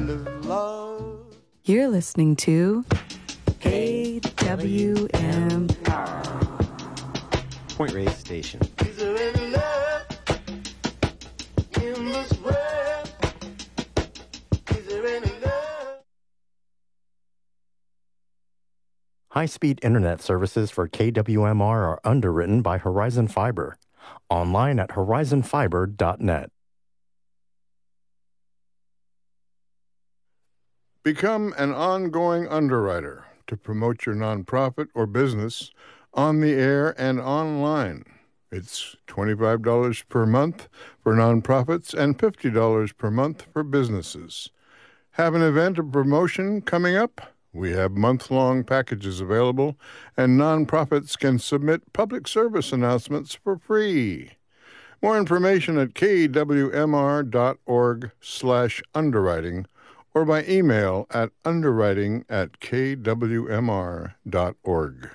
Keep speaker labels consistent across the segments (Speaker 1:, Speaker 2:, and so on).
Speaker 1: of love.
Speaker 2: You're listening to KWM
Speaker 3: Point Reyes Station.
Speaker 1: Is there any love in this world? Is there any love?
Speaker 4: High-speed internet services for KWMR are underwritten by Horizon Fiber. Online at horizonfiber.net.
Speaker 5: Become an ongoing underwriter to promote your nonprofit or business on the air and online. It's $25 per month for nonprofits and $50 per month for businesses. Have an event or promotion coming up? We have month-long packages available, and nonprofits can submit public service announcements for free. More information at kwmr.org/underwriting or by email at underwriting@kwmr.org.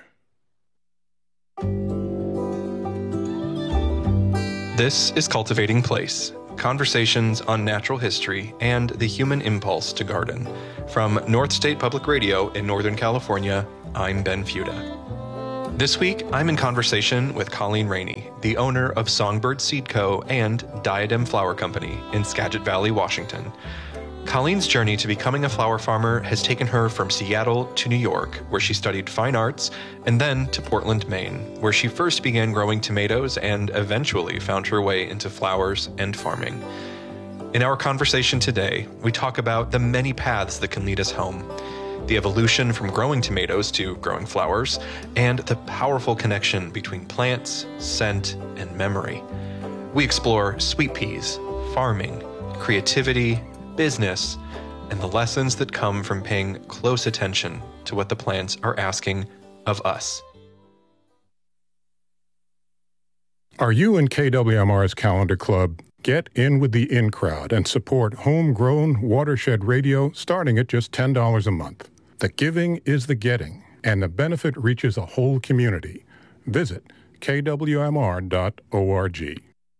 Speaker 6: This is Cultivating Place, conversations on natural history and the human impulse to garden. From North State Public Radio in Northern California, I'm Ben Fuda. This week, I'm in conversation with Colleen Rainey, the owner of Songbird Seed Co. and Diadem Flower Company in Skagit Valley, Washington. Colleen's journey to becoming a flower farmer has taken her from Seattle to New York, where she studied fine arts, and then to Portland, Maine, where she first began growing tomatoes and eventually found her way into flowers and farming. In our conversation today, we talk about the many paths that can lead us home, the evolution from growing tomatoes to growing flowers, and the powerful connection between plants, scent, and memory. We explore sweet peas, farming, creativity, business, and the lessons that come from paying close attention to what the plants are asking of us.
Speaker 7: Are you in KWMR's Calendar Club? Get in with the in crowd and support homegrown watershed radio starting at just $10 a month. The giving is the getting, and the benefit reaches a whole community. Visit kwmr.org.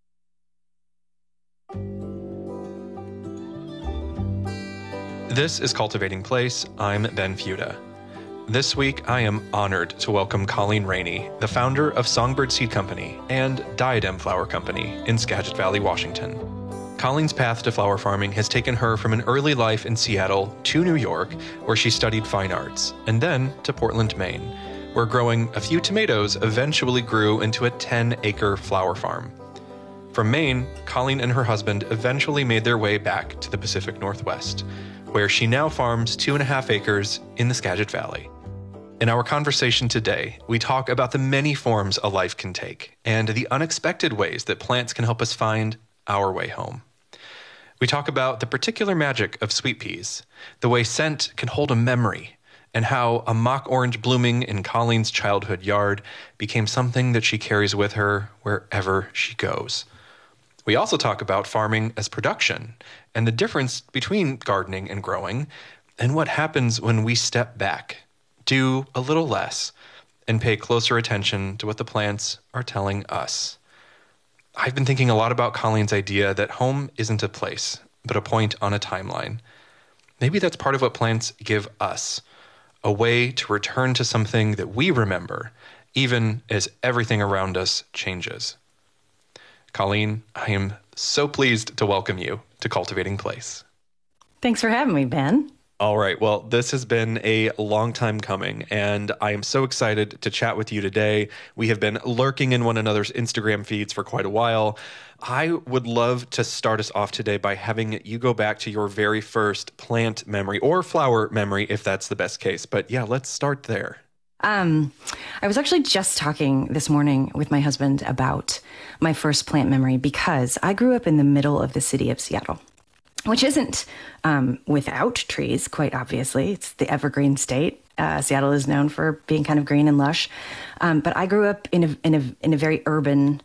Speaker 6: This is Cultivating Place. I'm Ben Fuda. This week, I am honored to welcome Colleen Rainey, the founder of Songbird Seed Company and Diadem Flower Company in Skagit Valley, Washington. Colleen's path to flower farming has taken her from an early life in Seattle to New York, where she studied fine arts, and then to Portland, Maine, where growing a few tomatoes eventually grew into a 10-acre flower farm. From Maine, Colleen and her husband eventually made their way back to the Pacific Northwest, where she now farms 2.5 acres in the Skagit Valley. In our conversation today, we talk about the many forms a life can take and the unexpected ways that plants can help us find our way home. We talk about the particular magic of sweet peas, the way scent can hold a memory, and how a mock orange blooming in Colleen's childhood yard became something that she carries with her wherever she goes. We also talk about farming as production and the difference between gardening and growing, and what happens when we step back, do a little less, and pay closer attention to what the plants are telling us. I've been thinking a lot about Colleen's idea that home isn't a place, but a point on a timeline. Maybe that's part of what plants give us, a way to return to something that we remember, even as everything around us changes. Colleen, I am so pleased to welcome you to Cultivating Place.
Speaker 8: Thanks for having me, Ben.
Speaker 6: All right. Well, this has been a long time coming, and I am so excited to chat with you today. We have been lurking in one another's Instagram feeds for quite a while. I would love to start us off today by having you go back to your very first plant memory or flower memory, if that's the best case. But yeah, let's start there.
Speaker 8: I was actually just talking this morning with my husband about my first plant memory because I grew up in the middle of the city of Seattle, which isn't without trees, quite obviously. It's the evergreen state. Seattle is known for being kind of green and lush. But I grew up in a very urban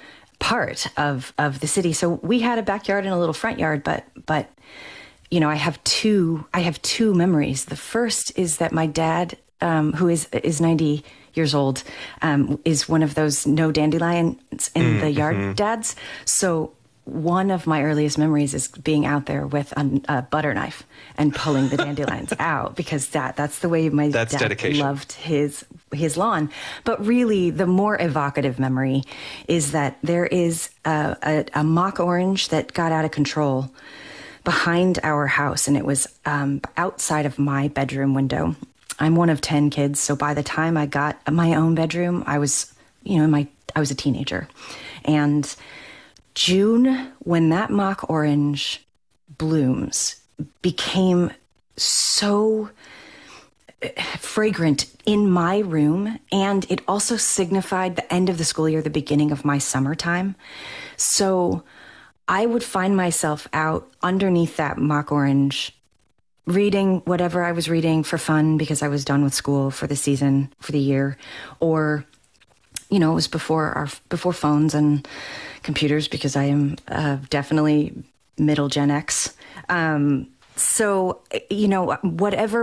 Speaker 8: part of the city. So we had a backyard and a little front yard, but you know, I have two memories. The first is that my dad, who is 90 years old, is one of those no dandelions in the yard dads. So one of my earliest memories is being out there with a butter knife and pulling the dandelions out, because that's the way my dad
Speaker 6: dedication.
Speaker 8: loved his lawn. But really, the more evocative memory is that there is a mock orange that got out of control behind our house, and it was outside of my bedroom window. I'm one of 10 kids, so by the time I got my own bedroom, I was, I was a teenager. And June, when that mock orange blooms, became so fragrant in my room, and it also signified the end of the school year, the beginning of my summertime. So I would find myself out underneath that mock orange, reading whatever I was reading for fun because I was done with school for the season, for the year, or it was before phones and computers, because I am definitely middle Gen X. So whatever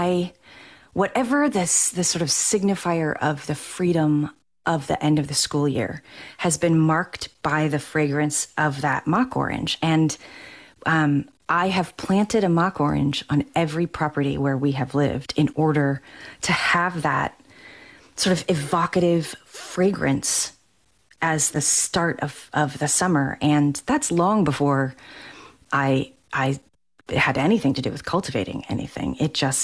Speaker 8: this sort of signifier of the freedom of the end of the school year has been marked by the fragrance of that mock orange. And I have planted a mock orange on every property where we have lived in order to have that sort of evocative fragrance as the start of the summer. And that's long before I had anything to do with cultivating anything.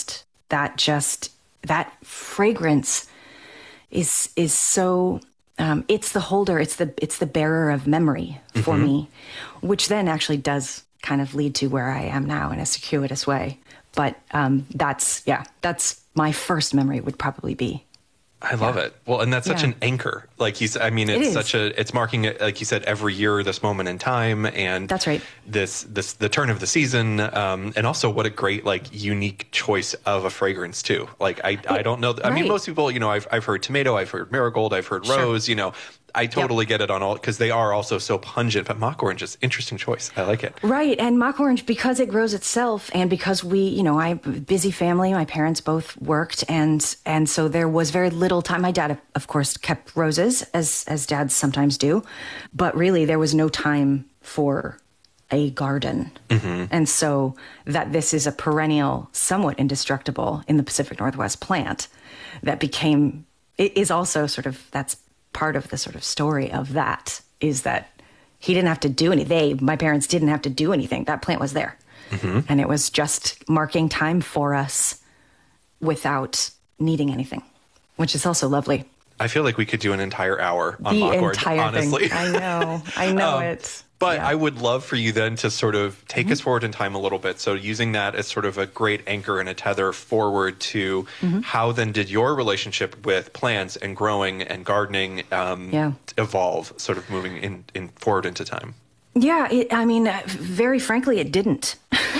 Speaker 8: That fragrance is so, it's the holder, it's the bearer of memory for me, which then actually does kind of lead to where I am now in a circuitous way. But that's my first memory would probably be.
Speaker 6: I love it. Well, and that's such an anchor. Like it's marking it, like you said, every year, this moment in time. And
Speaker 8: that's right.
Speaker 6: The turn of the season. And also what a great, unique choice of a fragrance too. I don't know. I mean, most people, I've heard tomato, I've heard marigold, I've heard rose, I totally get it on all, because they are also so pungent, but mock orange is interesting choice. I like it.
Speaker 8: Right. And mock orange, because it grows itself, and because I have a busy family, my parents both worked. And so there was very little time. My dad, of course, kept roses as dads sometimes do, but really there was no time for a garden. And so that this is a perennial, somewhat indestructible in the Pacific Northwest plant that it is also sort of, that's part of the sort of story of that, is that he didn't have to do anything. My parents didn't have to do anything. That plant was there. And it was just marking time for us without needing anything, which is also lovely.
Speaker 6: I feel like we could do an entire hour on mock orange, honestly.
Speaker 8: Thing. I know it.
Speaker 6: But I would love for you then to sort of take us forward in time a little bit. So using that as sort of a great anchor and a tether forward to how then did your relationship with plants and growing and gardening evolve, sort of moving in forward into time? Yeah,
Speaker 8: very frankly, it didn't.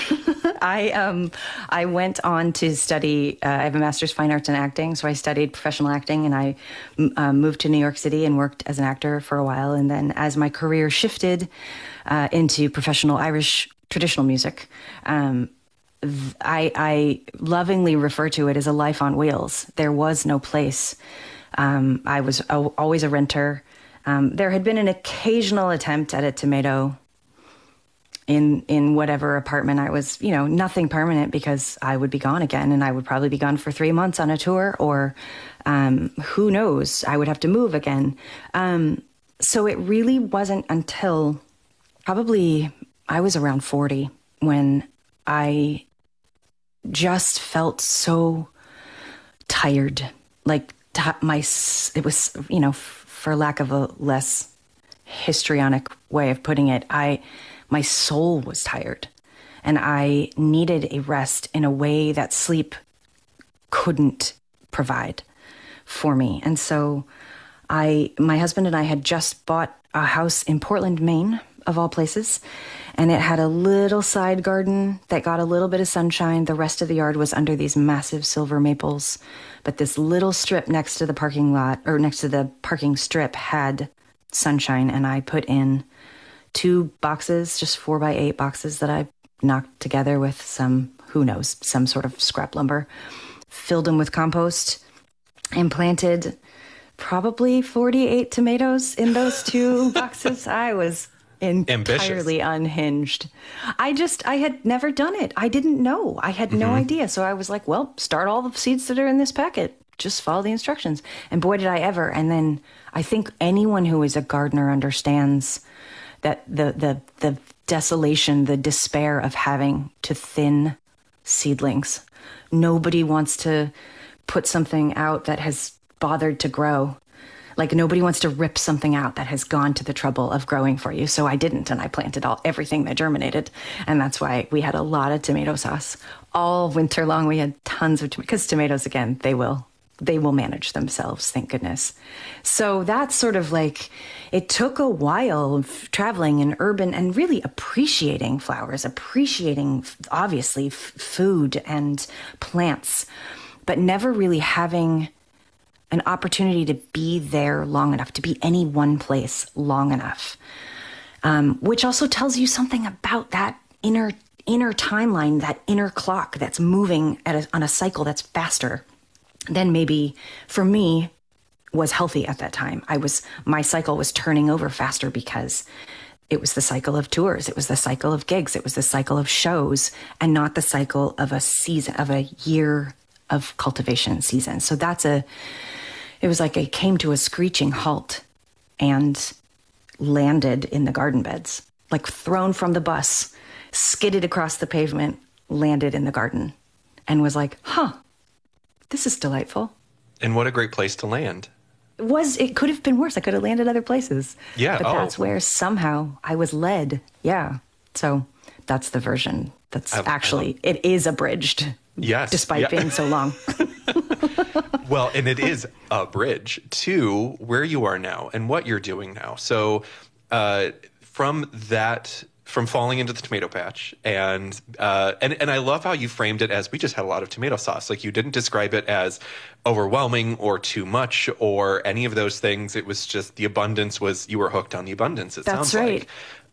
Speaker 8: I went on to study, I have a master's of fine arts in acting, so I studied professional acting, and I moved to New York City and worked as an actor for a while. And then as my career shifted into professional Irish traditional music, I lovingly refer to it as a life on wheels. There was no place. I was always a renter. There had been an occasional attempt at a tomato in whatever apartment I was, nothing permanent, because I would be gone again, and I would probably be gone for 3 months on a tour, or who knows, I would have to move again. So it really wasn't until probably I was around 40 when I just felt so tired. It was, for lack of a less histrionic way of putting it, my soul was tired, and I needed a rest in a way that sleep couldn't provide for me. And so my husband and I had just bought a house in Portland, Maine, of all places, and it had a little side garden that got a little bit of sunshine. The rest of the yard was under these massive silver maples, but this little strip next to the parking lot, or next to the parking strip, had sunshine, and I put in 2 boxes, just 4x8 boxes that I knocked together with some sort of scrap lumber, filled them with compost, and planted probably 48 tomatoes in those 2 boxes. I was entirely unhinged. I had never done it. I didn't know. I had no idea. So I was like, well, start all the seeds that are in this packet. Just follow the instructions. And boy, did I ever. And then I think anyone who is a gardener understands that the desolation, the despair of having to thin seedlings. Nobody wants to put something out that has bothered to grow. Like nobody wants to rip something out that has gone to the trouble of growing for you. So I didn't, and I planted everything that germinated. And that's why we had a lot of tomato sauce. All winter long, we had tons of because tomatoes, again, they will manage themselves, thank goodness. So that's sort of like, it took a while of traveling in urban and really appreciating flowers, appreciating, obviously, food and plants, but never really having an opportunity to be there long enough, to be any one place long enough, which also tells you something about that inner timeline, that inner clock that's moving on a cycle that's faster than maybe for me was healthy at that time. My cycle was turning over faster because it was the cycle of tours. It was the cycle of gigs. It was the cycle of shows and not the cycle of a season, of a year of cultivation season. So it was like I came to a screeching halt and landed in the garden beds, like thrown from the bus, skidded across the pavement, landed in the garden, and was like, this is delightful.
Speaker 6: And what a great place to land.
Speaker 8: It could have been worse. I could have landed other places.
Speaker 6: Yeah.
Speaker 8: But that's where somehow I was led. Yeah. So that's the version that's it is abridged.
Speaker 6: Yes.
Speaker 8: Despite being so long.
Speaker 6: Well, and it is a bridge to where you are now and what you're doing now. So from falling into the tomato patch and I love how you framed it as we just had a lot of tomato sauce. Like you didn't describe it as overwhelming or too much or any of those things. It was just the abundance you were hooked on the abundance.
Speaker 8: That's right.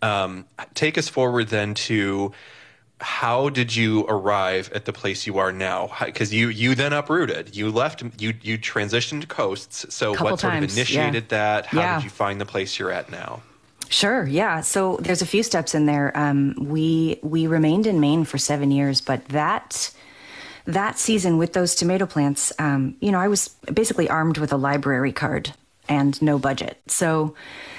Speaker 6: Take us forward then to how did you arrive at the place you are now? Because you then uprooted. You left. You transitioned to coasts. So what sort of initiated that? How did you find the place you're at now?
Speaker 8: Sure. Yeah. So there's a few steps in there. We remained in Maine for 7 years, but that season with those tomato plants, I was basically armed with a library card and no budget. So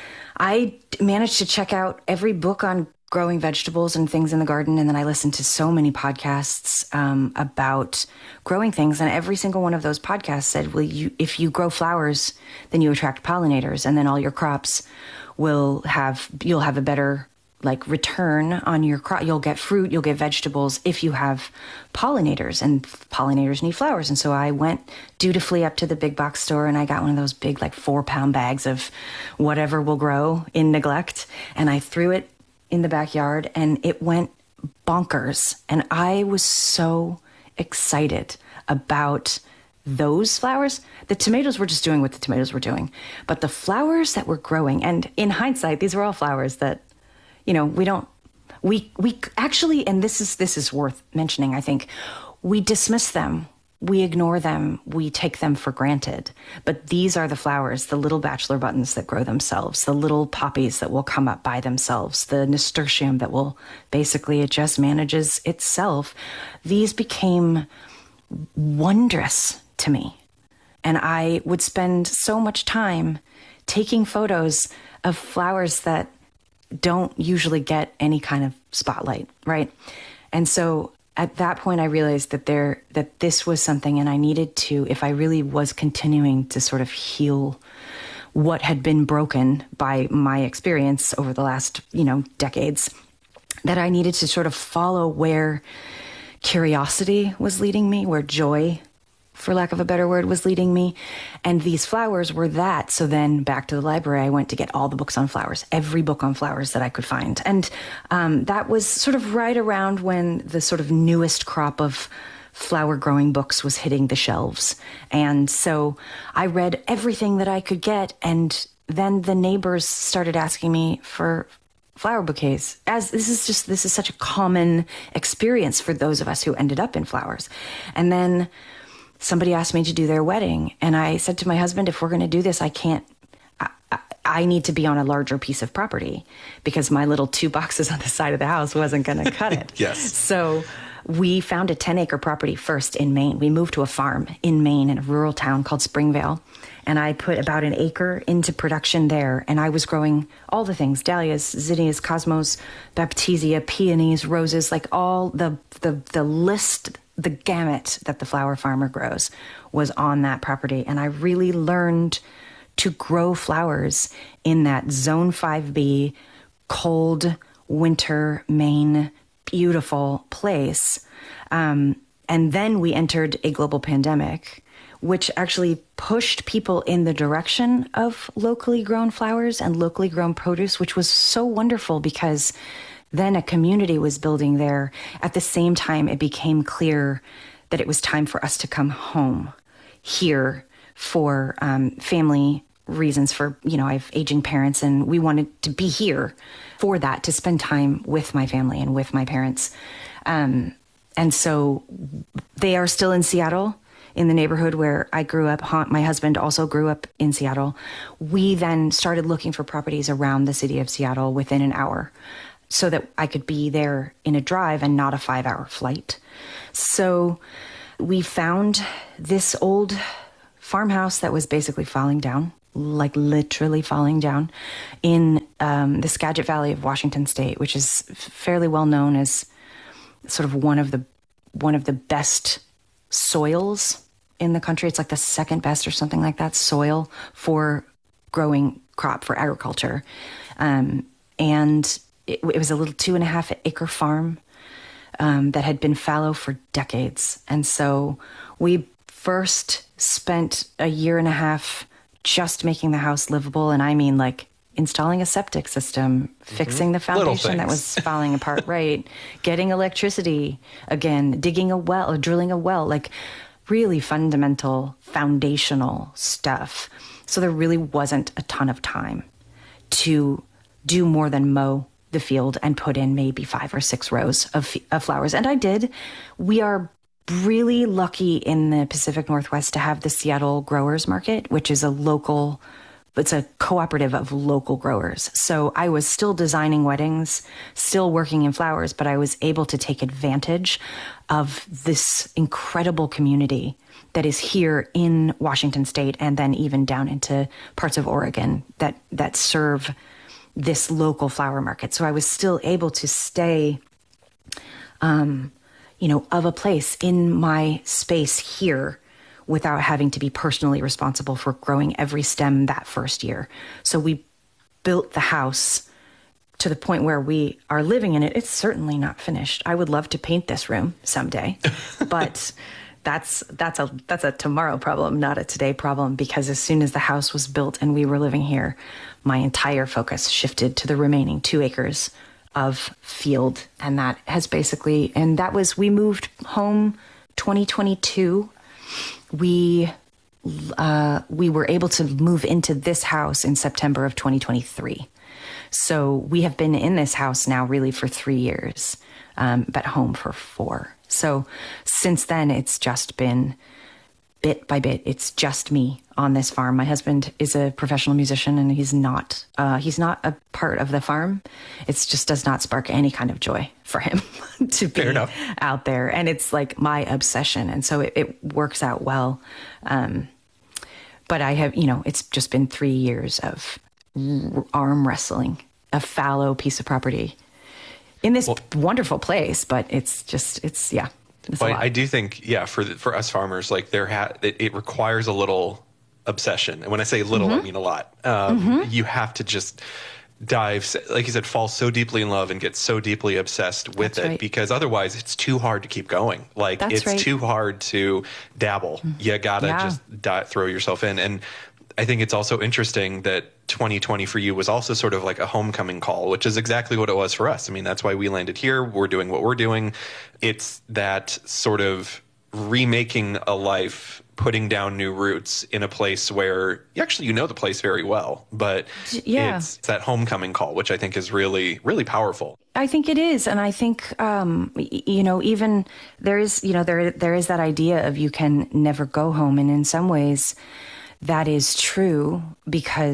Speaker 8: I managed to check out every book on growing vegetables and things in the garden. And then I listened to so many podcasts about growing things. And every single one of those podcasts said, well, if you grow flowers, then you attract pollinators. And then all your crops you'll have a better return on your crop. You'll get fruit, you'll get vegetables if you have pollinators, and pollinators need flowers. And so I went dutifully up to the big box store and I got one of those big 4-pound bags of whatever will grow in neglect. And I threw it in the backyard and it went bonkers. And I was so excited about those flowers. The tomatoes were just doing what the tomatoes were doing, but the flowers that were growing, and in hindsight, these were all flowers that, we actually, and this is worth mentioning, I think, we dismiss them. We ignore them. We take them for granted. But these are the flowers, the little bachelor buttons that grow themselves, the little poppies that will come up by themselves, the nasturtium that will basically, it just manages itself. These became wondrous to me. And I would spend so much time taking photos of flowers that don't usually get any kind of spotlight, right? And so at that point, I realized that this was something, and I needed to, if I really was continuing to sort of heal what had been broken by my experience over the last, decades, that I needed to sort of follow where curiosity was leading me, where joy, for lack of a better word, was leading me. And these flowers were that. So then back to the library, I went to get all the books on flowers, every book on flowers that I could find. And that was sort of right around when the sort of newest crop of flower growing books was hitting the shelves. And so I read everything that I could get. And then the neighbors started asking me for flower bouquets, as this is such a common experience for those of us who ended up in flowers. And then somebody asked me to do their wedding. And I said to my husband, if we're going to do this, I I need to be on a larger piece of property because my little 2 boxes on the side of the house wasn't going to cut it.
Speaker 6: Yes.
Speaker 8: So we found a 10-acre property first in Maine. We moved to a farm in Maine in a rural town called Springvale. And I put about an acre into production there. And I was growing all the things, dahlias, zinnias, cosmos, baptisia, peonies, roses, like all the list, the gamut that the flower farmer grows was on that property. And I really learned to grow flowers in that Zone 5B, cold winter Maine, beautiful place. And then we entered a global pandemic, which actually pushed people in the direction of locally grown flowers and locally grown produce, which was so wonderful because then a community was building there. At the same time, it became clear that it was time for us to come home here for family reasons. For, I have aging parents, and we wanted to be here for that, to spend time with my family and with my parents. And so they are still in Seattle, in the neighborhood where I grew up. My husband also grew up in Seattle. We then started looking for properties around the city of Seattle within an hour so that I could be there in a drive and not a 5-hour flight. So we found this old farmhouse that was basically falling down, like literally falling down, in the Skagit Valley of Washington State, which is fairly well known as sort of one of the best soils in the country. It's like the second best or something like that soil for growing crop for agriculture. And it was a little 2.5 acre farm that had been fallow for decades. And so we first spent a 1.5 years just making the house livable. And I mean, like, installing a septic system, fixing the foundation that was falling apart, right? Getting electricity again, digging a well or drilling a well, like really fundamental, foundational stuff. So there really wasn't a ton of time to do more than mow the field and put in maybe 5 or 6 rows of flowers. And I did. We are really lucky in the Pacific Northwest to have the Seattle Growers Market, which is it's a cooperative of local growers. So I was still designing weddings, still working in flowers, but I was able to take advantage of this incredible community that is here in Washington State and then even down into parts of Oregon that serve this local flower market. So I was still able to stay, of a place in my space here without having to be personally responsible for growing every stem that first year. So we built the house to the point where we are living in it. It's certainly not finished. I would love to paint this room someday, but that's a tomorrow problem, not a today problem, because as soon as the house was built and we were living here, my entire focus shifted to the remaining 2 acres of field. And we moved home 2022. We were able to move into this house in September of 2023. So we have been in this house now really for 3 years, but home for 4. So since then, it's just been bit by bit. It's just me on this farm. My husband is a professional musician, and he's not a part of the farm. It just does not spark any kind of joy for him to be out there. And it's like my obsession. And so it works out well. But I have, it's just been 3 years of arm wrestling a fallow piece of property in this wonderful place. But it's a lot.
Speaker 6: I do think, for us farmers, like it requires a little obsession. And when I say little, I mean a lot. You have to just dive, like you said, fall so deeply in love and get so deeply obsessed with it, because otherwise it's too hard to keep going. Like it's too hard to dabble. You gotta just throw yourself in. And I think it's also interesting that 2020 for you was also sort of like a homecoming call, which is exactly what it was for us. I mean, that's why we landed here. We're doing what we're doing. It's that sort of remaking a life, putting down new roots in a place where you know the place very well, but it's that homecoming call, which I think is really, really powerful.
Speaker 8: I think it is. And I think, even there is that idea of you can never go home. And in some ways that is true, because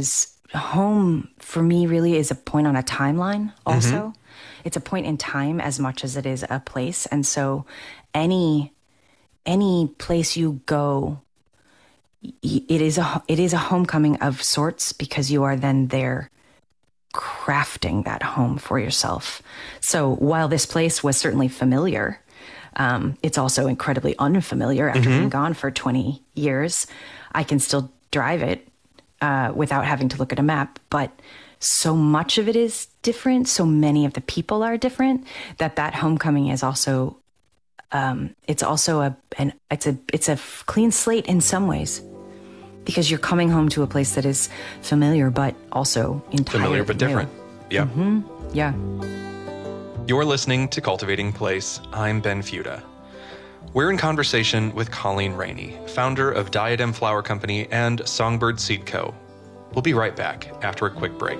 Speaker 8: home for me really is a point on a timeline also. It's a point in time as much as it is a place. And so any place you go, it is a homecoming of sorts, because you are then there crafting that home for yourself. So while this place was certainly familiar, it's also incredibly unfamiliar after being gone for 20 years. I can still drive it without having to look at a map, but so much of it is different. So many of the people are different that homecoming is also, it's also it's a clean slate in some ways, because you're coming home to a place that is familiar, but also entirely
Speaker 6: Familiar but different. Yeah.
Speaker 8: Yeah.
Speaker 6: You're listening to Cultivating Place. I'm Ben Fuda. We're in conversation with Colleen Rainey, founder of Diadem Flower Company and Songbird Seed Co. We'll be right back after a quick break.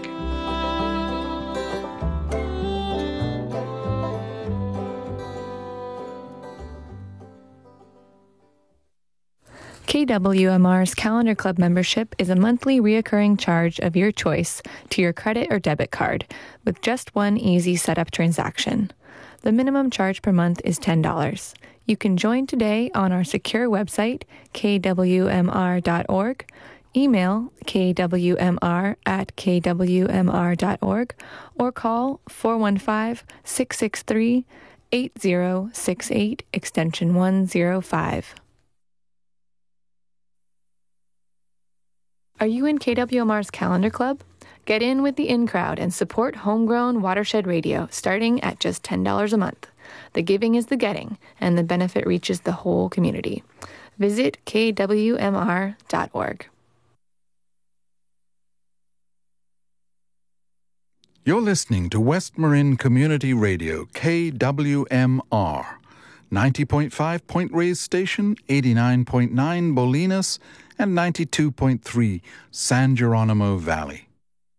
Speaker 2: KWMR's Calendar Club membership is a monthly reoccurring charge of your choice to your credit or debit card with just one easy setup transaction. The minimum charge per month is $10. You can join today on our secure website, kwmr.org, email kwmr@kwmr.org, or call 415-663-8068, extension 105. Are you in KWMR's Calendar Club? Get in with the in crowd and support homegrown watershed radio starting at just $10 a month. The giving is the getting, and the benefit reaches the whole community. Visit kwmr.org.
Speaker 3: You're listening to West Marin Community Radio, KWMR. 90.5 Point Reyes Station, 89.9 Bolinas, and 92.3 San Geronimo Valley.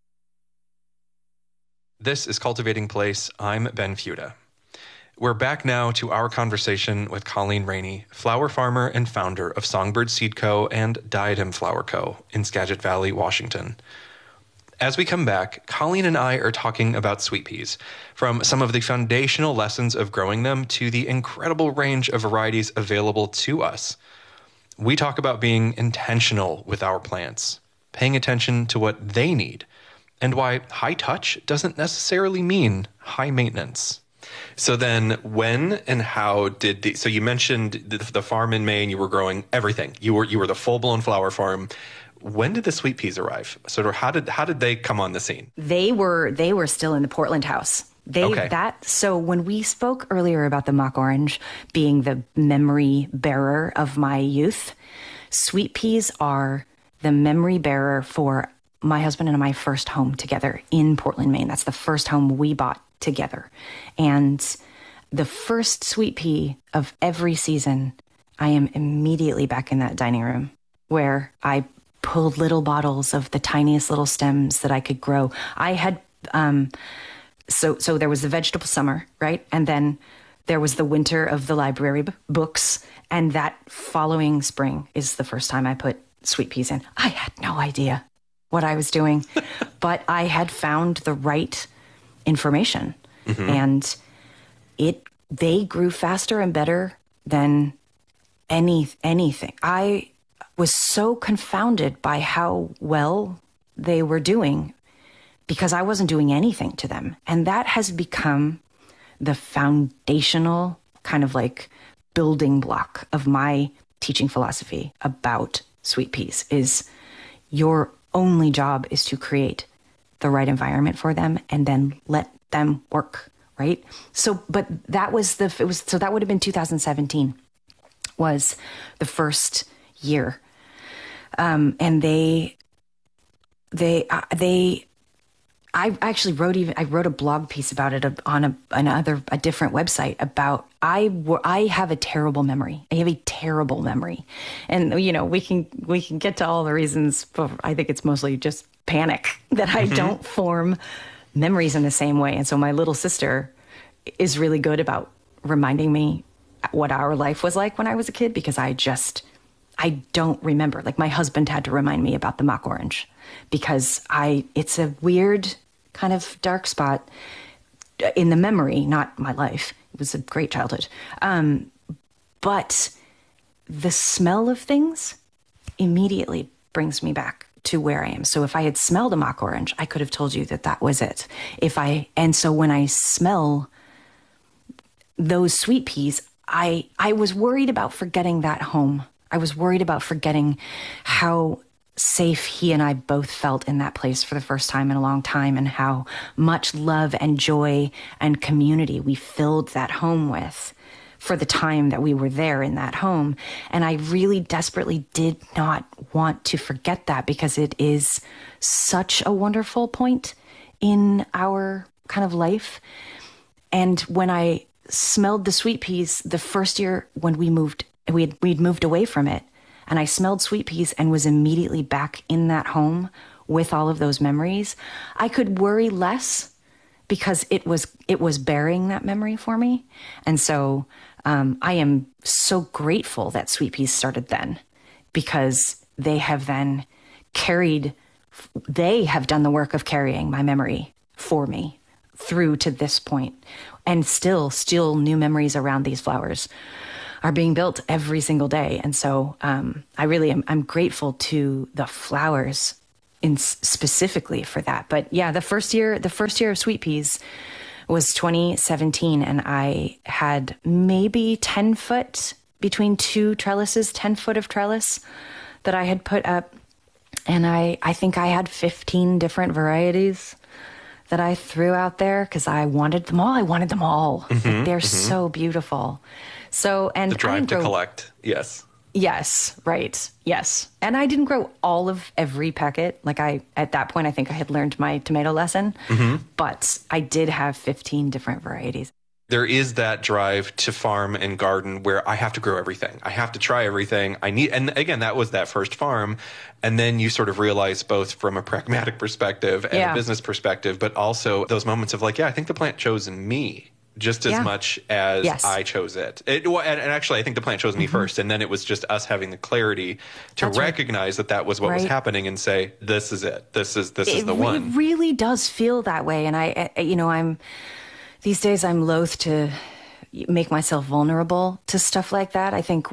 Speaker 6: This is Cultivating Place. I'm Ben Fuda. We're back now to our conversation with Colleen Rainey, flower farmer and founder of Songbird Seed Co. and Diadem Flower Co. in Skagit Valley, Washington. As we come back, Colleen and I are talking about sweet peas, from some of the foundational lessons of growing them to the incredible range of varieties available to us. We talk about being intentional with our plants, paying attention to what they need, and why high touch doesn't necessarily mean high maintenance. So then when and how did so you mentioned the farm in Maine, you were growing everything. You were the full-blown flower farm. When did the sweet peas arrive? Sort of how did they come on the scene?
Speaker 8: They were still in the Portland house. So when we spoke earlier about the mock orange being the memory bearer of my youth, sweet peas are the memory bearer for my husband and my first home together in Portland, Maine. That's the first home we bought together. And the first sweet pea of every season, I am immediately back in that dining room where I pulled little bottles of the tiniest little stems that I could grow. I had, so there was the vegetable summer, right? And then there was the winter of the library books. And that following spring is the first time I put sweet peas in. I had no idea what I was doing, but I had found the right information. And they grew faster and better than anything. I was so confounded by how well they were doing because I wasn't doing anything to them. And that has become the foundational kind of like building block of my teaching philosophy about sweet peas is your only job is to create the right environment for them and then let them work, right? So, but that was so that would have been 2017 was the first year. And I actually wrote a blog piece about it on a different website about, I have a terrible memory. I have a terrible memory. And, we can get to all the reasons, but I think it's mostly just panic that I don't form memories in the same way. And so my little sister is really good about reminding me what our life was like when I was a kid, because I I don't remember. Like, my husband had to remind me about the mock orange because it's a weird kind of dark spot in the memory, not my life. It was a great childhood. But the smell of things immediately brings me back to where I am. So if I had smelled a mock orange, I could have told you that was it. And so when I smell those sweet peas, I was worried about forgetting that home. I was worried about forgetting how safe he and I both felt in that place for the first time in a long time, and how much love and joy and community we filled that home with for the time that we were there in that home. And I really desperately did not want to forget that, because it is such a wonderful point in our kind of life. And when I smelled the sweet peas the first year when we'd moved away from it, and I smelled sweet peas and was immediately back in that home with all of those memories, I could worry less because it was bearing that memory for me. And so I am so grateful that sweet peas started then, because they have done the work of carrying my memory for me through to this point. And still new memories around these flowers are being built every single day. And so I really I'm grateful to the flowers specifically for that. But yeah, the first year of sweet peas was 2017, and I had maybe 10 foot between two trellises, 10 foot of trellis that I had put up. And I think I had 15 different varieties that I threw out there because I wanted them all. Like, they're so beautiful. So, and
Speaker 6: the drive to collect. Yes.
Speaker 8: Yes. Right. Yes. And I didn't grow all of every packet. Like, at that point, I think I had learned my tomato lesson, but I did have 15 different varieties.
Speaker 6: There is that drive to farm and garden where I have to grow everything. I have to try everything. And again, that was that first farm. And then you sort of realize, both from a pragmatic perspective and a business perspective, but also those moments of like, I think the plant chose me just as much as I chose it. And actually, I think the plant chose me first. And then it was just us having the clarity to recognize that was what was happening and say, this is it. This is the one.
Speaker 8: It really does feel that way. And these days I'm loath to make myself vulnerable to stuff like that. I think,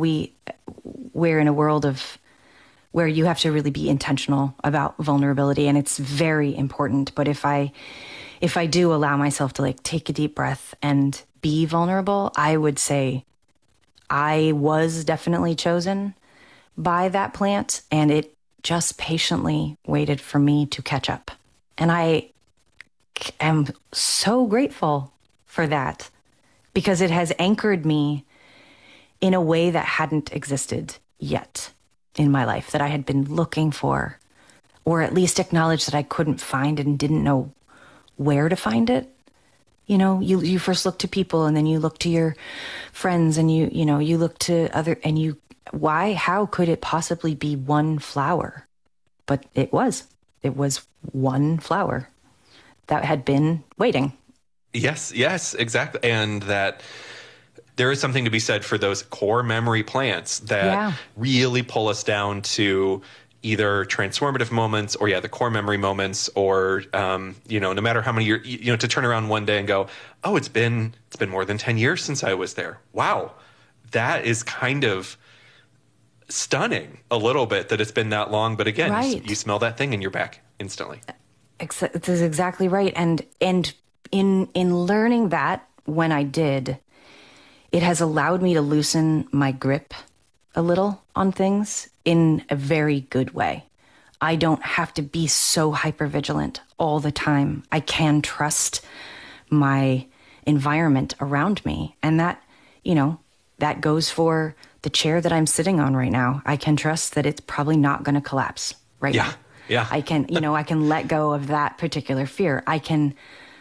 Speaker 8: we're in a world of where you have to really be intentional about vulnerability, and it's very important. But if I do allow myself to take a deep breath and be vulnerable, I would say I was definitely chosen by that plant, and it just patiently waited for me to catch up. And I am so grateful for that, because it has anchored me in a way that hadn't existed yet in my life, that I had been looking for, or at least acknowledged that I couldn't find and didn't know where to find it. You first look to people, and then you look to your friends, and you look to other, and how could it possibly be one flower? But it was one flower that had been waiting.
Speaker 6: Yes, exactly. And that there is something to be said for those core memory plants that really pull us down to either transformative moments or the core memory moments, or no matter how many years, to turn around one day and go, oh, it's been more than 10 years since I was there. Wow. That is kind of stunning a little bit that it's been that long. But again, you smell that thing and you're back instantly.
Speaker 8: This is exactly right. And in learning that, when I did, it has allowed me to loosen my grip a little on things in a very good way. I don't have to be so hypervigilant all the time. I can trust my environment around me. And that, that goes for the chair that I'm sitting on right now. I can trust that it's probably not going to collapse now.
Speaker 6: Yeah.
Speaker 8: I can let go of that particular fear. I can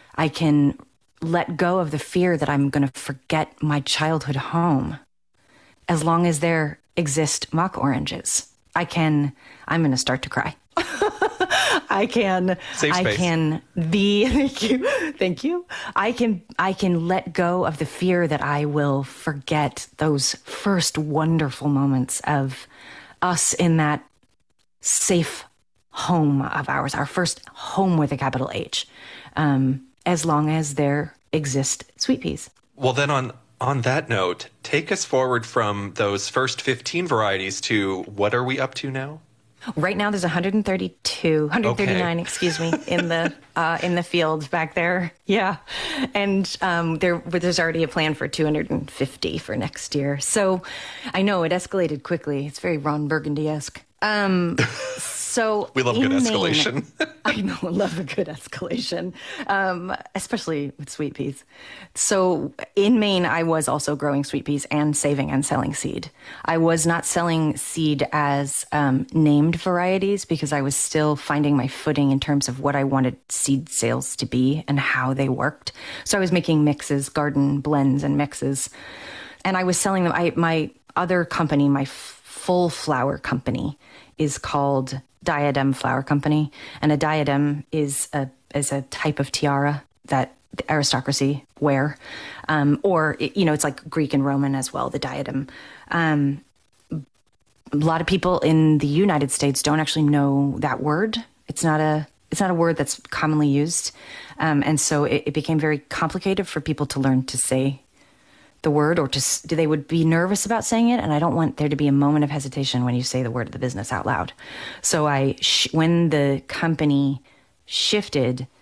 Speaker 8: let go of the fear that I'm going to forget my childhood home. As long as there exist mock oranges, I'm going to start to cry. I can.
Speaker 6: Safe space.
Speaker 8: I can be. Thank you. I can let go of the fear that I will forget those first wonderful moments of us in that safe home of ours, our first home with a capital H, as long as there exist sweet peas.
Speaker 6: Well, then on that note, take us forward from those first 15 varieties to what are we up to now?
Speaker 8: Right now, there's 139, excuse me, in the field back there. Yeah, and there's already a plan for 250 for next year. So, I know it escalated quickly. It's very Ron Burgundy-esque. So
Speaker 6: we love good escalation.
Speaker 8: I know, I love a good escalation, especially with sweet peas. So in Maine, I was also growing sweet peas and saving and selling seed. I was not selling seed as named varieties because I was still finding my footing in terms of what I wanted seed sales to be and how they worked. So I was making mixes, garden blends and mixes, and I was selling them. My other company, my full flower company, is called Diadem Flower Company, and a diadem is a type of tiara that the aristocracy wear, or it's like Greek and Roman as well. The diadem. A lot of people in the United States don't actually know that word. It's not a word that's commonly used, and so it became very complicated for people to learn to say the word, or they would be nervous about saying it, and I don't want there to be a moment of hesitation when you say the word of the business out loud. So when the company shifted